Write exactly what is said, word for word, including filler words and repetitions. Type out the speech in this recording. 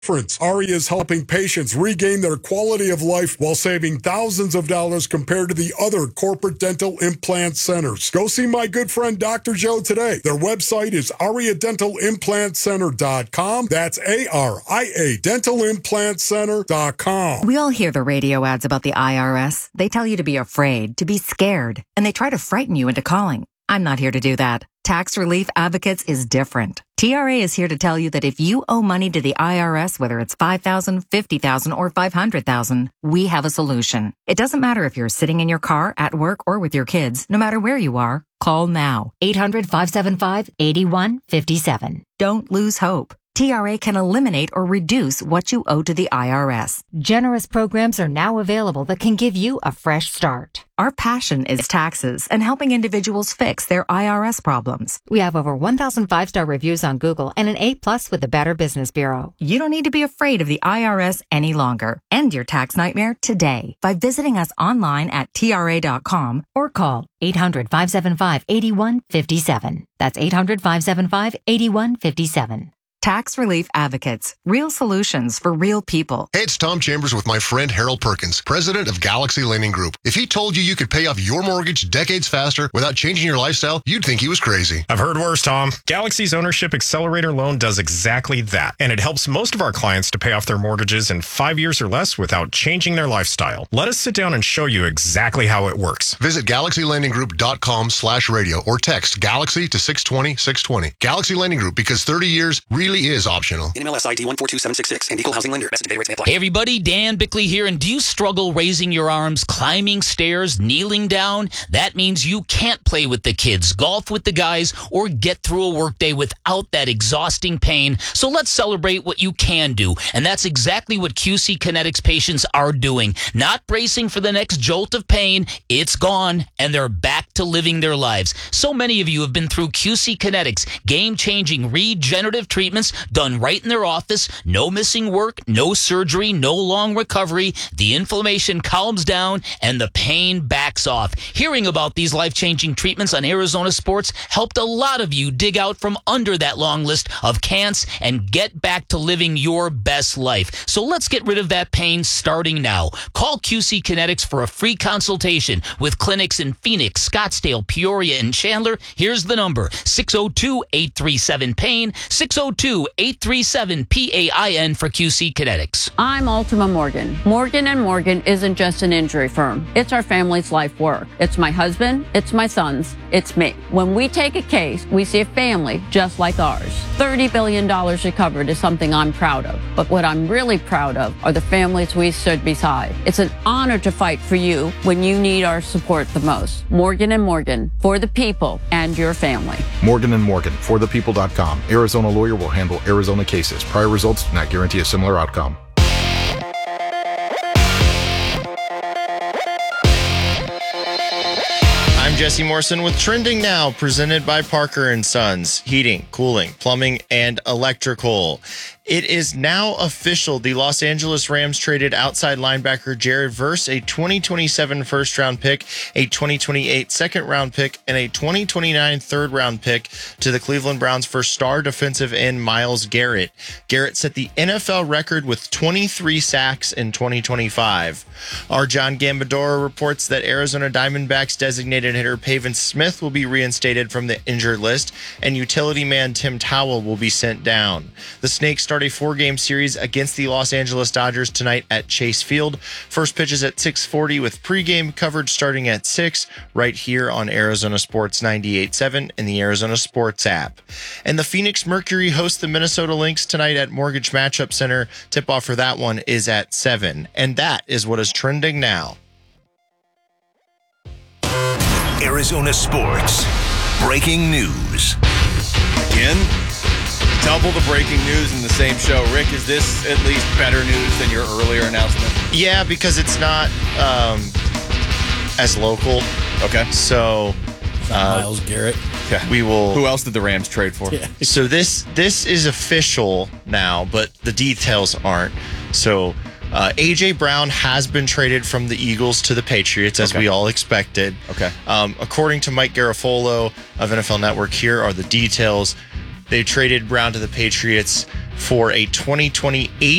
Aria is helping patients regain their quality of life while saving thousands of dollars compared to the other corporate dental implant centers. Go see my good friend Doctor Joe today. Their website is aria dental implant center dot com. That's A R I A dental implant center dot com. We all hear the radio ads about the I R S. They tell you to be afraid, to be scared, and they try to frighten you into calling. I'm not here to do that. Tax Relief Advocates is different. T R A is here to tell you that if you owe money to the I R S, whether it's five thousand dollars, fifty thousand dollars, or five hundred thousand dollars, we have a solution. It doesn't matter if you're sitting in your car, at work, or with your kids. No matter where you are, call now. eight hundred, five seven five, eight one five seven. Don't lose hope. T R A can eliminate or reduce what you owe to the I R S. Generous programs are now available that can give you a fresh start. Our passion is taxes and helping individuals fix their I R S problems. We have over one thousand five-star reviews on Google and an A plus with the Better Business Bureau. You don't need to be afraid of the I R S any longer. End your tax nightmare today by visiting us online at T R A dot com or call eight hundred, five seven five, eight one five seven. That's eight hundred, five seven five, eight one five seven. Tax Relief Advocates. Real solutions for real people. Hey, it's Tom Chambers with my friend Harold Perkins, president of Galaxy Lending Group. If he told you you could pay off your mortgage decades faster without changing your lifestyle, you'd think he was crazy. I've heard worse, Tom. Galaxy's Ownership Accelerator Loan does exactly that, and it helps most of our clients to pay off their mortgages in five years or less without changing their lifestyle. Let us sit down and show you exactly how it works. Visit galaxy lending group dot com slash radio or text Galaxy to six twenty, six twenty. Galaxy Lending Group, because thirty years really is optional. N M L S I D one four two seven six six and Equal Housing Lender. Best data rates may apply. Hey everybody, Dan Bickley here, and do you struggle raising your arms, climbing stairs, kneeling down? That means you can't play with the kids, golf with the guys, or get through a workday without that exhausting pain. So let's celebrate what you can do, and that's exactly what Q C Kinetics patients are doing. Not bracing for the next jolt of pain. It's gone, and they're back to living their lives. So many of you have been through Q C Kinetics, game-changing regenerative treatments done right in their office. No missing work, no surgery, no long recovery. The inflammation calms down and the pain backs off. Hearing about these life-changing treatments on Arizona Sports helped a lot of you dig out from under that long list of can'ts and get back to living your best life. So let's get rid of that pain starting now. Call Q C Kinetics for a free consultation with clinics in Phoenix, Scottsdale, Peoria, and Chandler. Here's the number: six oh two, eight three seven, pain, six oh two, eight three seven, P A I N for Q C Kinetics. I'm Ultima Morgan. Morgan and Morgan isn't just an injury firm. It's our family's life work. It's my husband, it's my sons, it's me. When we take a case, we see a family just like ours. thirty billion dollars recovered is something I'm proud of. But what I'm really proud of are the families we stood beside. It's an honor to fight for you when you need our support the most. Morgan and Morgan, for the people and your family. Morgan and Morgan, for the people dot com. Arizona lawyer will handle Arizona cases. Prior results do not guarantee a similar outcome. I'm Jesse Morrison with Trending Now, presented by Parker and Sons, heating, cooling, plumbing, and electrical. It is now official. The Los Angeles Rams traded outside linebacker Jared Verse, a twenty twenty-seven first-round pick, a twenty twenty-eight second-round pick, and a twenty twenty-nine third-round pick to the Cleveland Browns for star defensive end Myles Garrett. Garrett set the N F L record with twenty-three sacks in twenty twenty-five. Our John Gambadoro reports that Arizona Diamondbacks designated hitter Pavin Smith will be reinstated from the injured list, and utility man Tim Towell will be sent down. The Snakes start a four-game series against the Los Angeles Dodgers tonight at Chase Field. First pitch is at six forty with pregame coverage starting at six right here on Arizona Sports ninety-eight point seven and the Arizona Sports app. And the Phoenix Mercury hosts the Minnesota Lynx tonight at Mortgage Matchup Center. Tip-off for that one is at seven. And that is what is trending now. Arizona Sports. Breaking news. Again? Double the breaking news in the same show. Rick, is this at least better news than your earlier announcement? Yeah, because it's not um, as local. Okay. So uh, Myles Garrett. Yeah. We will. Who else did the Rams trade for? Yeah. So this this is official now, but the details aren't. So uh, A J Brown has been traded from the Eagles to the Patriots, as Okay. we all expected. Okay. Um, according to Mike Garafolo of N F L Network, here are the details. They traded Brown to the Patriots for a twenty twenty-eight